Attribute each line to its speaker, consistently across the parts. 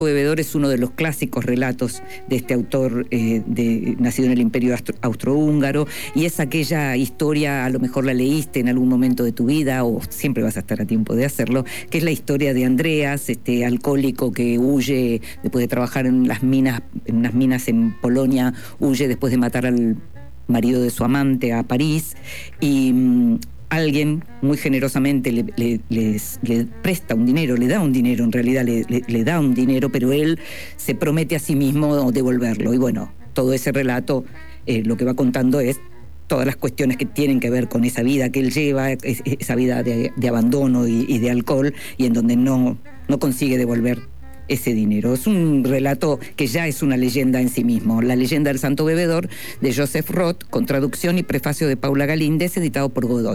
Speaker 1: Bebedor es uno de los clásicos relatos de este autor nacido en el Imperio Austrohúngaro, y es aquella historia, a lo mejor la leíste en algún momento de tu vida, o siempre vas a estar a tiempo de hacerlo, que es la historia de Andreas, este alcohólico que huye después de trabajar en unas minas en Polonia, huye después de matar al marido de su amante a París, y alguien muy generosamente le presta un dinero, le da un dinero, en realidad le da un dinero, pero él se promete a sí mismo devolverlo. Y bueno, todo ese relato lo que va contando es todas las cuestiones que tienen que ver con esa vida que él lleva, esa vida de abandono y de alcohol, y en donde no consigue devolver ese dinero. Es un relato que ya es una leyenda en sí mismo. La leyenda del Santo Bebedor, de Joseph Roth, con traducción y prefacio de Paula Galíndez, editado por Godot.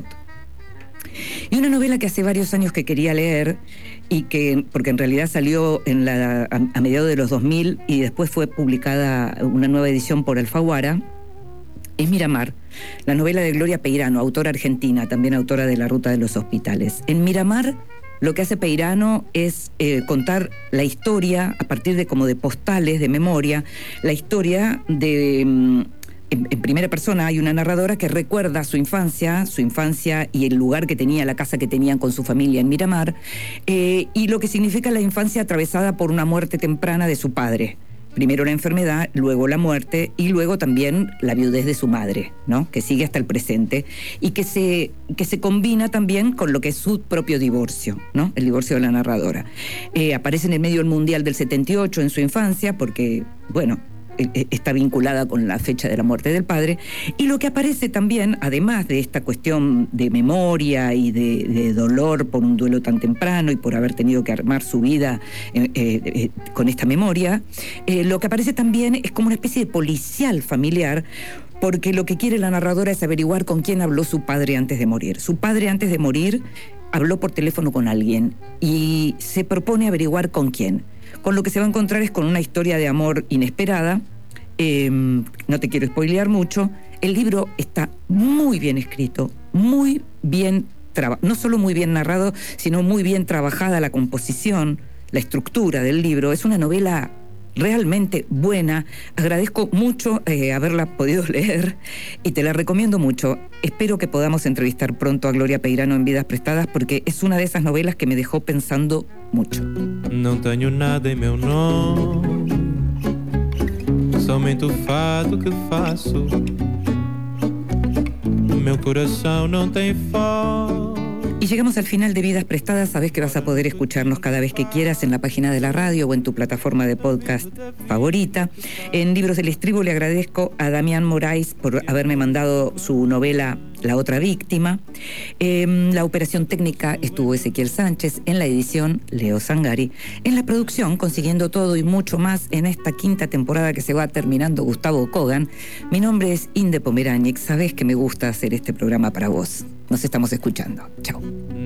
Speaker 1: Y una novela que hace varios años que quería leer, porque en realidad salió a mediados de los 2000 y después fue publicada una nueva edición por Alfaguara, es Miramar, la novela de Gloria Peirano, autora argentina, también autora de La Ruta de los Hospitales. En Miramar, lo que hace Peirano es contar la historia, a partir de postales, de memoria, la historia de... En primera persona hay una narradora que recuerda su infancia y el lugar que tenía, la casa que tenían con su familia en Miramar, y lo que significa la infancia atravesada por una muerte temprana de su padre. Primero la enfermedad, luego la muerte y luego también la viudez de su madre, ¿no? Que sigue hasta el presente y que se combina también con lo que es su propio divorcio, ¿no? El divorcio de la narradora. Aparece en el medio del Mundial del 78 en su infancia porque, bueno, está vinculada con la fecha de la muerte del padre, y lo que aparece también, además de esta cuestión de memoria y de dolor por un duelo tan temprano y por haber tenido que armar su vida con esta memoria, lo que aparece también es como una especie de policial familiar, porque lo que quiere la narradora es averiguar con quién habló su padre antes de morir. Su padre antes de morir habló por teléfono con alguien y se propone averiguar con quién. Con lo que se va a encontrar es con una historia de amor inesperada. No te quiero spoilear mucho. El libro está muy bien escrito, muy bien no solo muy bien narrado, sino muy bien trabajada la composición, la estructura del libro. Es una novela realmente buena. Agradezco mucho haberla podido leer y te la recomiendo mucho. Espero que podamos entrevistar pronto a Gloria Peirano en Vidas Prestadas, porque es una de esas novelas que me dejó pensando mucho.
Speaker 2: Não tenho nada em meu nome, somente o fado que faço. Meu coração não tem fome.
Speaker 1: Y llegamos al final de Vidas Prestadas. Sabés que vas a poder escucharnos cada vez que quieras en la página de la radio o en tu plataforma de podcast favorita. En Libros del Estribo le agradezco a Damián Moraes por haberme mandado su novela La Otra Víctima. La operación técnica estuvo Ezequiel Sánchez, en la edición Leo Zangari, en la producción, consiguiendo todo y mucho más en esta quinta temporada que se va terminando, Gustavo Kogan. Mi nombre es Inde Pomeráñez. Sabés que me gusta hacer este programa para vos. Nos estamos escuchando. Chao.